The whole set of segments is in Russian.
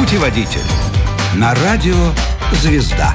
Путеводитель на радио «Звезда».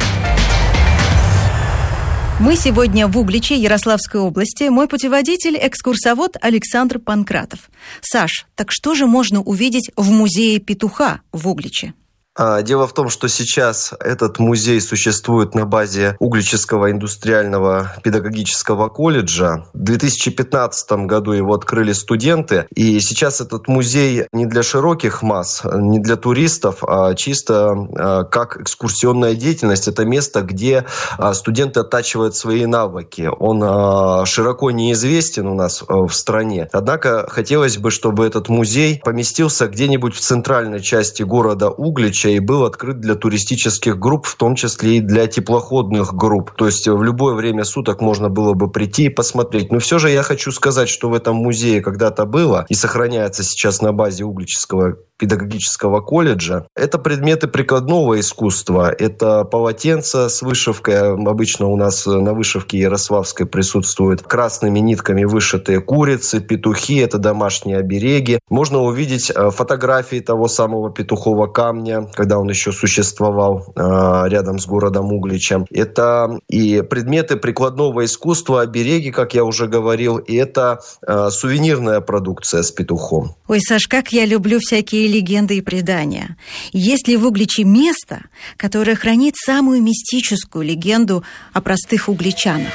Мы сегодня в Угличе, Ярославской области. Мой путеводитель – экскурсовод Александр Панкратов. Саш, так что же можно увидеть в музее петуха в Угличе? Дело в том, что сейчас этот музей существует на базе Угличского индустриального педагогического колледжа. В 2015 году его открыли студенты. И сейчас этот музей не для широких масс, не для туристов, а чисто как экскурсионная деятельность. Это место, где студенты оттачивают свои навыки. Он широко неизвестен у нас в стране. Однако хотелось бы, чтобы этот музей поместился где-нибудь в центральной части города Углича и был открыт для туристических групп, в том числе и для теплоходных групп. То есть в любое время суток можно было бы прийти и посмотреть. Но все же я хочу сказать, что в этом музее когда-то было и сохраняется сейчас на базе Угличского педагогического колледжа. Это предметы прикладного искусства. Это полотенца с вышивкой. Обычно у нас на вышивке ярославской присутствуют красными нитками вышитые курицы, петухи. Это домашние обереги. Можно увидеть фотографии того самого петухового камня, когда он еще существовал рядом с городом Угличем. Это и предметы прикладного искусства, обереги, как я уже говорил, и это сувенирная продукция с петухом. Ой, Саш, как я люблю всякие легенды и предания. Есть ли в Угличе место, которое хранит самую мистическую легенду о простых угличанах?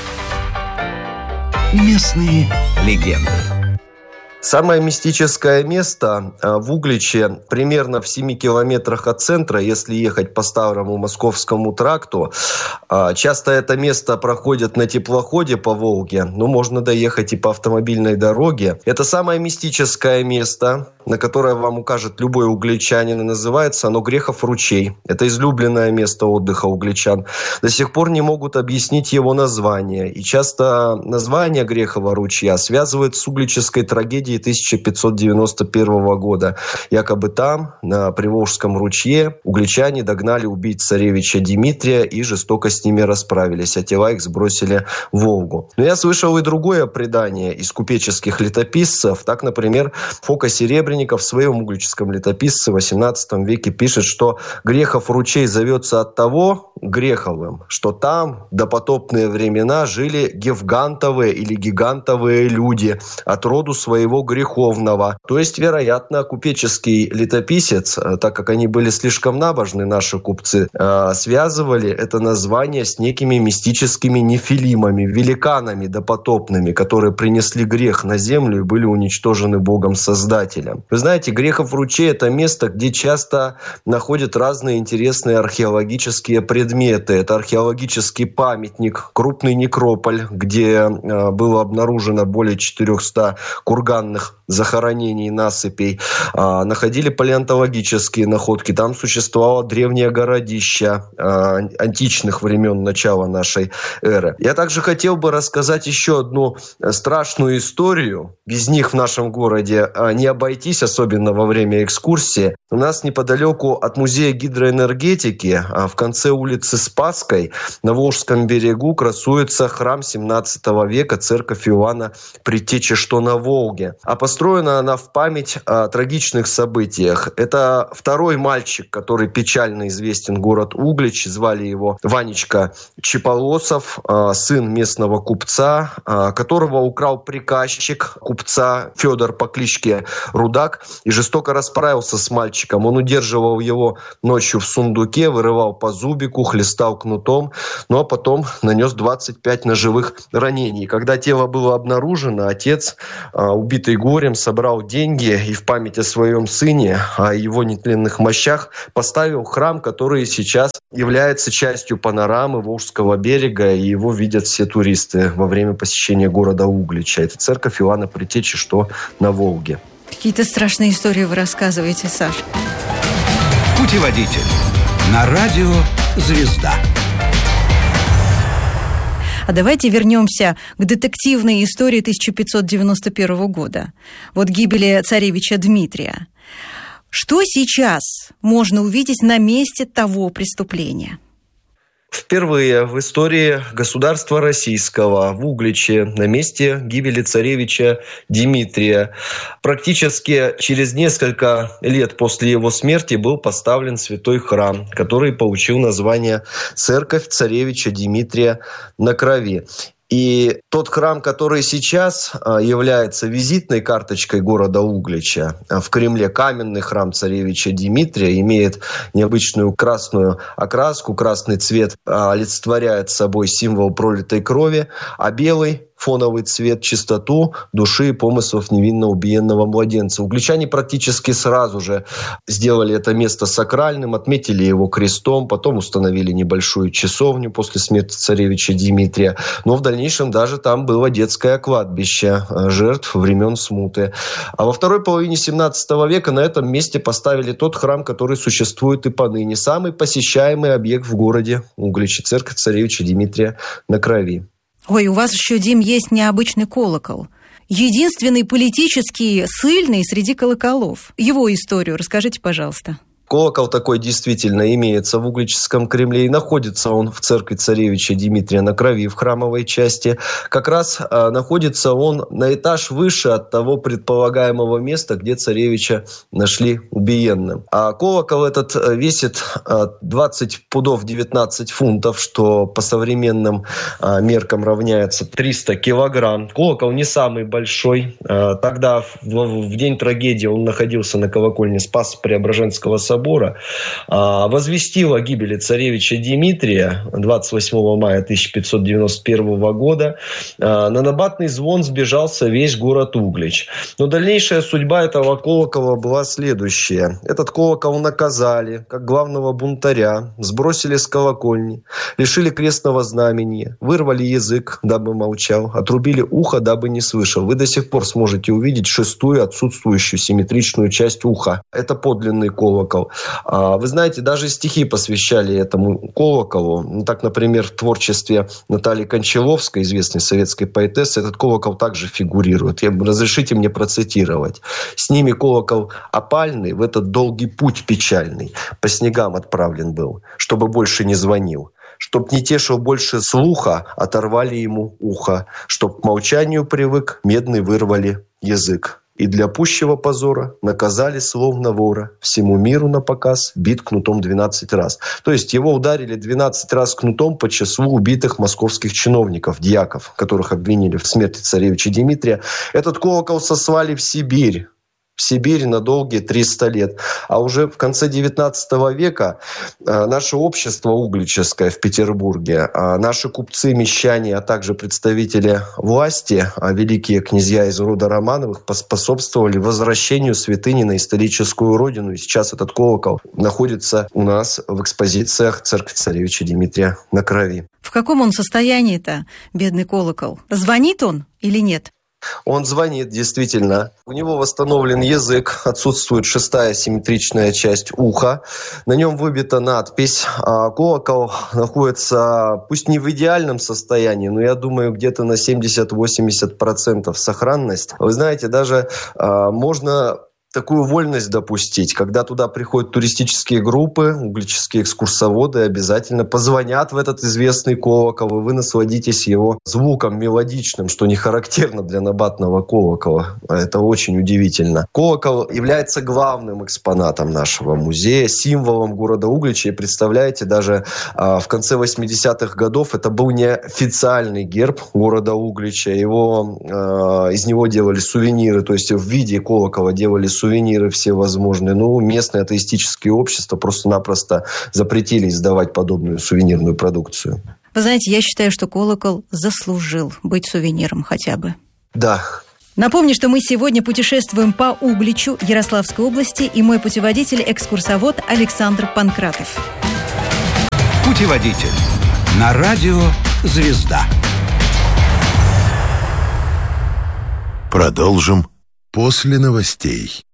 Местные легенды. Самое мистическое место в Угличе, примерно в 7 километрах от центра, если ехать по старому Московскому тракту. Часто это место проходит на теплоходе по Волге, но можно доехать и по автомобильной дороге. Это самое мистическое место, на которое вам укажет любой угличанин, и называется оно Грехов ручей. Это излюбленное место отдыха угличан. До сих пор не могут объяснить его название. И часто название Грехова ручья связывают с угличской трагедией 1591 года. Якобы там, на Приволжском ручье, угличане догнали убийц царевича Дмитрия и жестоко с ними расправились, а тела их сбросили в Волгу. Но я слышал и другое предание из купеческих летописцев. Так, например, Фока Серебренников в своем угличском летописце в XVIII веке пишет, что Грехов ручей зовется от того Греховым, что там в допотопные времена жили гевгантовые или гигантовые люди от роду своего греховного. То есть, вероятно, купеческий летописец, так как они были слишком набожны, наши купцы, связывали это название с некими мистическими нефилимами, великанами допотопными, которые принесли грех на землю и были уничтожены Богом-создателем. Вы знаете, Грехов ручей – это место, где часто находят разные интересные археологические предметы. Это археологический памятник, крупный некрополь, где было обнаружено более 400 курганных захоронений, насыпей. Находили палеонтологические находки. Там существовало древнее городище античных времен начала нашей эры. Я также хотел бы рассказать еще одну страшную историю. Без них в нашем городе не обойтись, особенно во время экскурсии. У нас неподалеку от музея гидроэнергетики, в конце улицы Спасской, на Волжском берегу, красуется храм 17 века, церковь Иоанна Предтечи, что на Волге. А построена она в память о трагичных событиях. Это второй мальчик, который печально известен город Углич. Звали его Ванечка Чеполосов, сын местного купца, которого украл приказчик купца Федор по кличке Рудак и жестоко расправился с мальчиком. Он удерживал его ночью в сундуке, вырывал по зубику, хлестал кнутом, ну а потом нанес 25 ножевых ранений. Когда тело было обнаружено, отец, убитый горем, собрал деньги и в память о своем сыне, о его нетленных мощах, поставил храм, который сейчас является частью панорамы Волжского берега, и его видят все туристы во время посещения города Углича. Это церковь Иоанна Предтечи, что на Волге. Какие-то страшные истории вы рассказываете, Саш. Путеводитель на радио «Звезда». А давайте вернемся к детективной истории 1591 года. Вот гибели царевича Дмитрия. Что сейчас можно увидеть на месте того преступления? Впервые в истории государства российского в Угличе на месте гибели царевича Дмитрия практически через несколько лет после его смерти был поставлен святой храм, который получил название «Церковь царевича Дмитрия на Крови». И тот храм, который сейчас является визитной карточкой города Углича, в Кремле каменный храм царевича Дмитрия, имеет необычную красную окраску, красный цвет олицетворяет собой символ пролитой крови, а белый фоновый цвет, чистоту души и помыслов невинно убиенного младенца. Угличане практически сразу же сделали это место сакральным, отметили его крестом, потом установили небольшую часовню после смерти царевича Дмитрия. Но в дальнейшем даже там было детское кладбище жертв времен смуты. А во второй половине 17 века на этом месте поставили тот храм, который существует и поныне. Самый посещаемый объект в городе Угличе – церковь царевича Дмитрия на Крови. Ой, у вас еще, Дим, есть необычный колокол. Единственный политический ссыльный среди колоколов. Его историю расскажите, пожалуйста. Колокол такой действительно имеется в Угличском Кремле, и находится он в церкви царевича Дмитрия на Крови, в храмовой части. Как раз находится он на этаж выше от того предполагаемого места, где царевича нашли убиенным. А колокол этот весит 20 пудов 19 фунтов, что по современным меркам равняется 300 килограмм. Колокол не самый большой. Тогда, в день трагедии, он находился на колокольне Спасо-Преображенского собора, возвестил о гибели царевича Дмитрия 28 мая 1591 года. На набатный звон сбежался весь город Углич. Но дальнейшая судьба этого колокола была следующая. Этот колокол наказали, как главного бунтаря, сбросили с колокольни, лишили крестного знамения, вырвали язык, дабы молчал, отрубили ухо, дабы не слышал. Вы до сих пор сможете увидеть шестую отсутствующую симметричную часть уха. Это подлинный колокол. Вы знаете, даже стихи посвящали этому колоколу. Так, например, в творчестве Натальи Кончаловской, известной советской поэтессы, этот колокол также фигурирует. Разрешите мне процитировать. «С ними колокол опальный в этот долгий путь печальный по снегам отправлен был, чтобы больше не звонил. Чтоб не тешил больше слуха, оторвали ему ухо. Чтоб к молчанию привык, медный вырвали язык. И для пущего позора наказали словно вора. Всему миру на показ бит кнутом 12 раз». То есть его ударили 12 раз кнутом по числу убитых московских чиновников, дьяков, которых обвинили в смерти царевича Дмитрия. Этот колокол сослали в Сибирь. В Сибирь на долгие 300 лет. А уже в конце 19 века наше общество угличское в Петербурге, наши купцы, мещане, а также представители власти, великие князья из рода Романовых, поспособствовали возвращению святыни на историческую родину. И сейчас этот колокол находится у нас в экспозициях церкви царевича Дмитрия на Крови. В каком он состоянии-то, бедный колокол? Звонит он или нет? Он звонит, действительно. У него восстановлен язык, отсутствует шестая симметричная часть уха. На нем выбита надпись. Колокол находится, пусть не в идеальном состоянии, но я думаю, где-то на 70-80% сохранность. Вы знаете, даже можно такую вольность допустить, когда туда приходят туристические группы, угличские экскурсоводы, обязательно позвонят в этот известный колокол, и вы насладитесь его звуком мелодичным, что не характерно для набатного колокола. Это очень удивительно. Колокол является главным экспонатом нашего музея, символом города Углича. И представляете, даже в конце 80-х годов это был неофициальный герб города Углича. Из него делали сувениры, то есть в виде колокола делали сувениры всевозможные. Местные атеистические общества просто-напросто запретили издавать подобную сувенирную продукцию. Вы знаете, я считаю, что колокол заслужил быть сувениром хотя бы. Да. Напомню, что мы сегодня путешествуем по Угличу Ярославской области, и мой путеводитель-экскурсовод Александр Панкратов. Путеводитель на радио «Звезда». Продолжим после новостей.